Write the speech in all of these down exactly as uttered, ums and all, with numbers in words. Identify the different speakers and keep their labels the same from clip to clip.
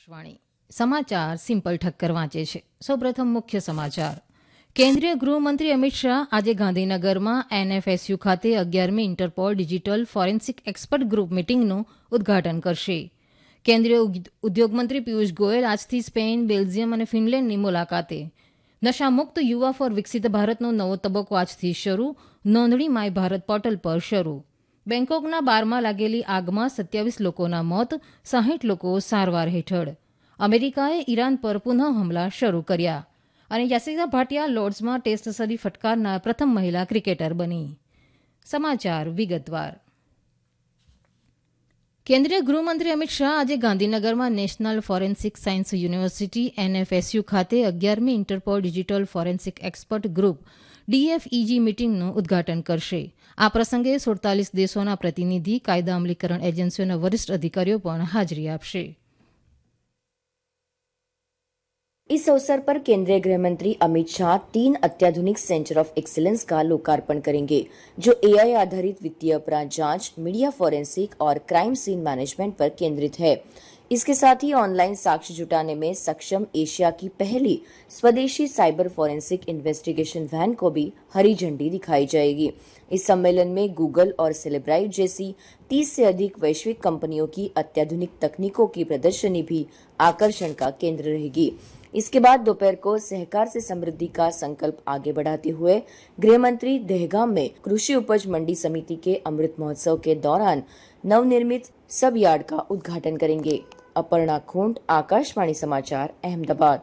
Speaker 1: આકાશવાણી સમાચાર સિમ્પલ ઠક્કર વાંચે છે. સૌપ્રથમ મુખ્ય સમાચાર. કેન્દ્રીય ગૃહમંત્રી અમિત શાહ આજે ગાંધીનગરમાં એનએફએસયુ ખાતે અગિયારમી Interpol digital forensic expert group મીટિંગનું ઉદઘાટન કરશે. કેન્દ્રીય ઉદ્યોગમંત્રી પિયુષ ગોયલ આજથી સ્પેન, બેલ્જિયમ અને ફિનલેન્ડની મુલાકાતે. નશામુક્ત યુવા ફોર વિકસિત ભારતનો નવો તબક્કો આજથી શરૂ, નોંધણી માય ભારત પોર્ટલ પર શરૂ. બેંકોકના બારમાં લાગેલી આગમાં સત્યાવીસ લોકોના મોત, સાહીઠ લોકો સારવાર હેઠળ. અમેરિકાએ ઈરાન પર પુનઃ હુમલા શરૂ કર્યા. અને યાસિકા ભાટિયા લોર્ડ્સમાં ટેસ્ટ સદી ફટકારનાર પ્રથમ મહિલા ક્રિકેટર બની. સમાચાર વિગતવાર. કેન્દ્રીય ગૃહમંત્રી અમિત શાહ આજે ગાંધીનગરમાં નેશનલ ફોરેન્સિક સાયન્સ યુનિવર્સિટી એનએફએસયુ ખાતે અગિયારમી Interpol digital forensic expert group ડીએફઈજી મીટિંગનું ઉદઘાટન કરશે. આ પ્રસંગે સુડતાલીસ દેશોના પ્રતિનિધિ, કાયદા અમલીકરણ એજન્સીઓના વરિષ્ઠ અધિકારીઓ પણ હાજરી આપશે.
Speaker 2: इस अवसर पर केंद्रीय गृह मंत्री अमित शाह तीन अत्याधुनिक सेंटर ऑफ एक्सीलेंस का लोकार्पण करेंगे, जो एआई आधारित वित्तीय अपराध जांच, मीडिया फॉरेंसिक और क्राइम सीन मैनेजमेंट पर केंद्रित है. इसके साथ ही ऑनलाइन साक्ष्य जुटाने में सक्षम एशिया की पहली स्वदेशी साइबर फॉरेंसिक इन्वेस्टिगेशन वैन को भी हरी झंडी दिखाई जाएगी. इस सम्मेलन में गूगल और सेलेब्राइट जैसी तीस से अधिक वैश्विक कंपनियों की अत्याधुनिक तकनीकों की प्रदर्शनी भी आकर्षण का केंद्र रहेगी. इसके बाद दोपहर को सहकार से समृद्धि का संकल्प आगे बढ़ाते हुए गृह मंत्री दहगाम में कृषि उपज मंडी समिति के अमृत महोत्सव के दौरान नवनिर्मित सब यार्ड का उद्घाटन करेंगे. अपर्णा खोंट, आकाशवाणी समाचार, अहमदाबाद.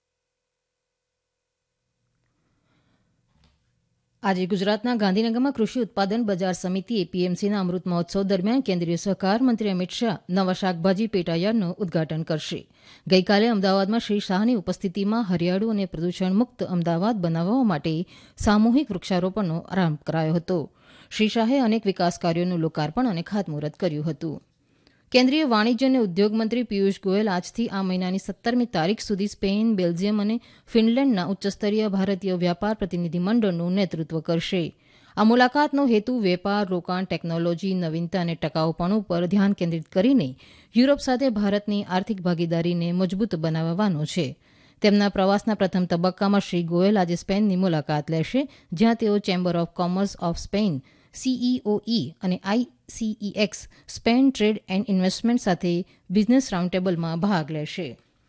Speaker 1: આજે ગુજરાતના ગાંધીનગરમાં કૃષિ ઉત્પાદન બજાર સમિતિ એપીએમસીના અમૃત મહોત્સવ દરમિયાન કેન્દ્રીય સહકાર મંત્રી અમિત શાહ નવા શાકભાજી પેટાયાર્ડનું ઉદઘાટન કરશે. ગઈકાલે અમદાવાદમાં શ્રી શાહની ઉપસ્થિતિમાં હરિયાળું અને પ્રદૂષણ મુક્ત અમદાવાદ બનાવવા માટે સામૂહિક વૃક્ષારોપણનો આરંભ કરાયો હતો. શ્રી શાહે અનેક વિકાસ કાર્યોનું લોકાર્પણ અને ખાતમુહૂર્ત કર્યું હતું. કેન્દ્રીય વાણિજ્ય અને ઉદ્યોગ મંત્રી પિયુષ ગોયલ આજથી આ મહિનાની સત્તરમી તારીખ સુધી સ્પેન, બેલ્જિયમ અને ફિનલેન્ડના ઉચ્ચસ્તરીય ભારતીય વ્યાપાર પ્રતિનિધિમંડળનું નેતૃત્વ કરશે. આ મુલાકાતનો હેતુ વેપાર, રોકાણ, ટેકનોલોજી, નવીનતા અને ટકાઉપણું પર ધ્યાન કેન્દ્રિત કરીને યુરોપ સાથે ભારતની આર્થિક ભાગીદારીને મજબૂત બનાવવાનો છે. તેમના પ્રવાસના પ્રથમ તબક્કામાં શ્રી ગોયલ આજે સ્પેનની મુલાકાત લેશે, જ્યાં તેઓ chamber of commerce of Spain સીઈઓઈ અને આઈસીઈએક્સ સ્પેન ટ્રેડ એન્ડ ઇન્વેસ્ટમેન્ટ સાથે બિઝનેસ રાઉન્ડટેબલમાં ભાગ લેશે.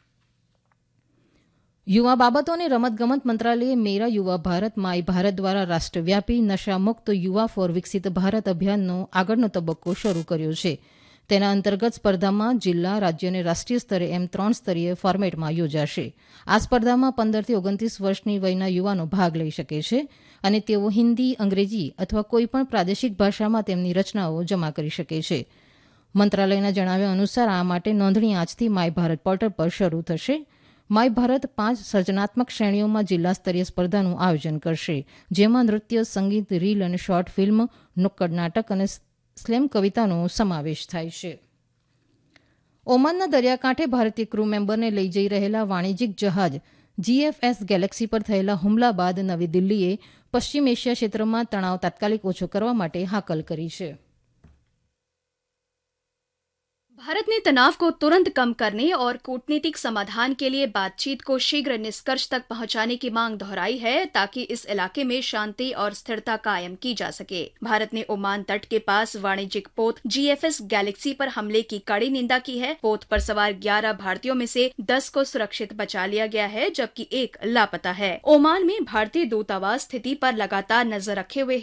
Speaker 1: યુવા બાબતો અને રમતગમત મંત્રાલયે મેરા યુવા ભારત માય ભારત દ્વારા રાષ્ટ્રવ્યાપી નશામુક્ત યુવા ફોર વિકસિત ભારત અભિયાનનો આગળનો તબક્કો શરૂ કર્યો છે. તેના અંતર્ગત સ્પર્ધામાં જિલ્લા, રાજ્ય અને રાષ્ટ્રીય સ્તરે એમ ત્રણ સ્તરીય ફોર્મેટમાં યોજાશે. આ સ્પર્ધામાં પંદરથી ઓગણત્રીસ વર્ષની વયના યુવાનો ભાગ લઈ શકે છે અને તેઓ હિન્દી, અંગ્રેજી અથવા કોઈપણ પ્રાદેશિક ભાષામાં તેમની રચનાઓ જમા કરી શકે છે. મંત્રાલયના જણાવ્યા અનુસાર આ માટે નોંધણી આજથી માય ભારત પોર્ટલ પર શરૂ થશે. માય ભારત પાંચ સર્જનાત્મક શ્રેણીઓમાં જિલ્લા સ્તરીય સ્પર્ધાનું આયોજન કરશે, જેમાં નૃત્ય, સંગીત, રીલ અને શોર્ટ ફિલ્મ, નુક્કડ નાટક અને સ્લેમ કવિતાનો સમાવેશ થાય છે. ઓમાનના દરિયાકાંઠે ભારતીય ક્રૂ મેમ્બરને લઈ જઈ રહેલા વાણિજ્યિક જહાજ જીએફએસ ગેલેક્સી પર થયેલા હુમલા બાદ નવી દિલ્હીએ પશ્ચિમ એશિયા ક્ષેત્રમાં તણાવ તાત્કાલિક ઓછો કરવા માટે હાકલ કરી છે.
Speaker 3: भारत ने तनाव को तुरंत कम करने और कूटनीतिक समाधान के लिए बातचीत को शीघ्र निष्कर्ष तक पहुंचाने की मांग दोहराई है, ताकि इस इलाके में शांति और स्थिरता कायम की जा सके. भारत ने ओमान तट के पास वाणिज्यिक पोत जीएफएस गैलेक्सी पर हमले की कड़ी निंदा की है. पोत पर सवार ग्यारह भारतीयों में से दस को सुरक्षित बचा लिया गया है, जबकि एक लापता है. ओमान में भारतीय दूतावास स्थिति पर लगातार नजर रखे हुए